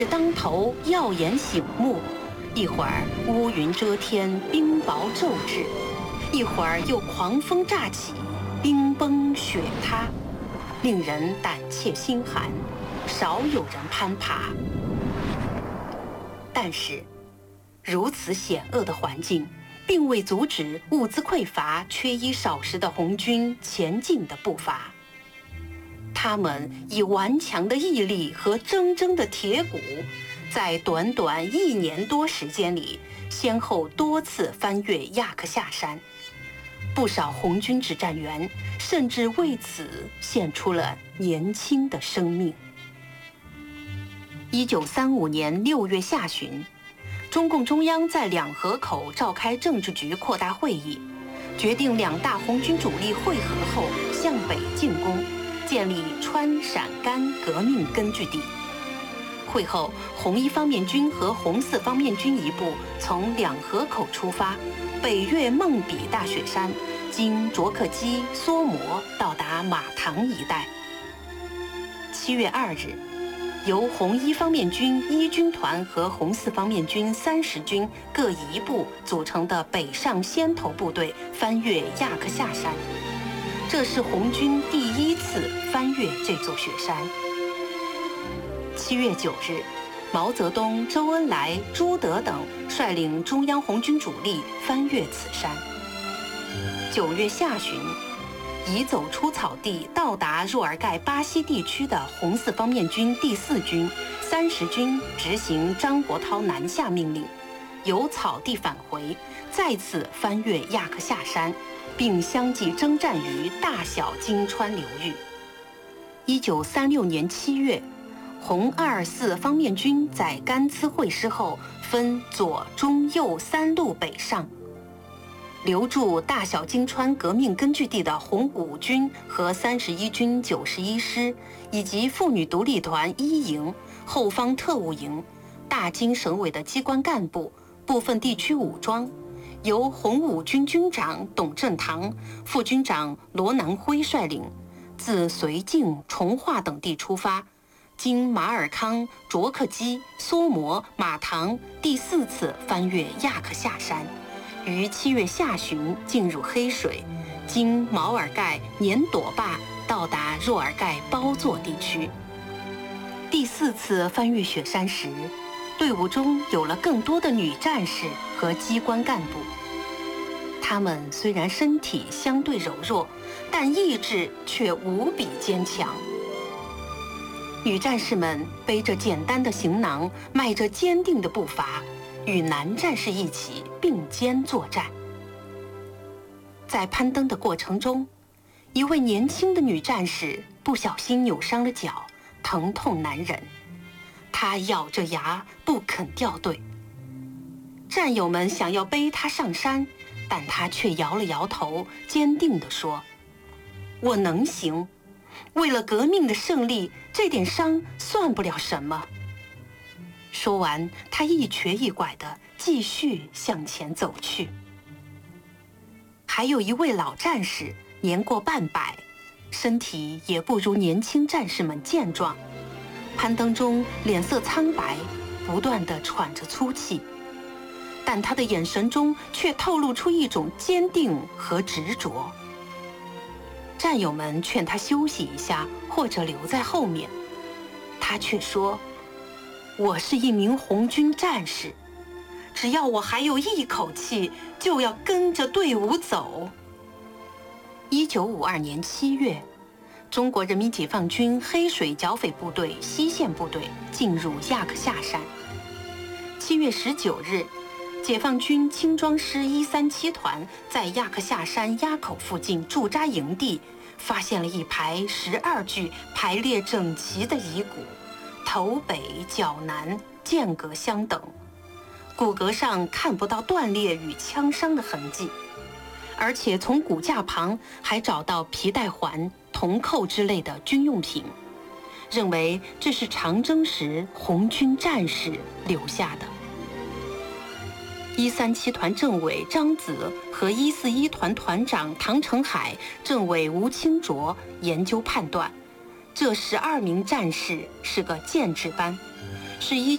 当头耀眼醒目，一会儿乌云遮天，冰雹骤至，一会儿又狂风乍起，冰崩雪塌，令人胆怯心寒，少有人攀爬。但是，如此险恶的环境，并未阻止物资匮乏、缺衣少食的红军前进的步伐。他们以顽强的毅力和铮铮的铁骨，在短短1年多时间里，先后多次翻越亚克夏山。不少红军指战员甚至为此献出了年轻的生命。1935年6月下旬，中共中央在两河口召开政治局扩大会议，决定2大红军主力会合后向北进攻，建立川陕甘革命根据地。会后，红一方面军和红四方面军一部从两河口出发，北越孟比大雪山，经卓克基、梭摩到达马塘一带。7月2日，由红一方面军1军团和红四方面军30军各一部组成的北上先头部队翻越亚克夏山，这是红军第1次翻越这座雪山。7月9日，毛泽东、周恩来、朱德等率领中央红军主力翻越此山。9月下旬，已走出草地到达若尔盖巴西地区的红四方面军第4军、30军执行张国焘南下命令，由草地返回，再次翻越亚克夏山，并相继征战于大小金川流域。1936年7月，红2、4方面军在甘孜会师后，分左、中、右3路北上。留驻大小金川革命根据地的红5军和31军91师，以及妇女独立团1营、后方特务营、大金省委的机关干部、部分地区武装，由红5军军长董振堂、副军长罗南辉率领，自绥靖、从化等地出发，经马尔康、卓克基、梭摩、马塘，第4次翻越亚克夏山，于7月下旬进入黑水，经毛尔盖、年朵坝到达若尔盖包座地区。第4次翻越雪山时，队伍中有了更多的女战士和机关干部。他们虽然身体相对柔弱，但意志却无比坚强。女战士们背着简单的行囊，迈着坚定的步伐，与男战士一起并肩作战。在攀登的过程中，一位年轻的女战士不小心扭伤了脚，疼痛难忍。她咬着牙不肯掉队。战友们想要背她上山，但她却摇了摇头，坚定地说：“我能行。为了革命的胜利，这点伤算不了什么。”说完，他一瘸一拐地继续向前走去。还有一位老战士，年过半百，身体也不如年轻战士们健壮，攀登中脸色苍白，不断地喘着粗气，但他的眼神中却透露出一种坚定和执着。战友们劝他休息一下，或者留在后面，他却说：“我是一名红军战士，只要我还有一口气，就要跟着队伍走。”1952年7月，中国人民解放军黑水剿匪部队西线部队进入亚克夏山。7月19日，解放军轻装师137团在亚克夏山垭口附近驻扎营地，发现了一排12具排列整齐的遗骨，头北脚南，间隔相等，骨骼上看不到断裂与枪伤的痕迹，而且从骨架旁还找到皮带环、铜扣之类的军用品，认为这是长征时红军战士留下的。137团政委张子和141团团长唐成海、政委吴清卓研究判断，这12名战士是个建制班，是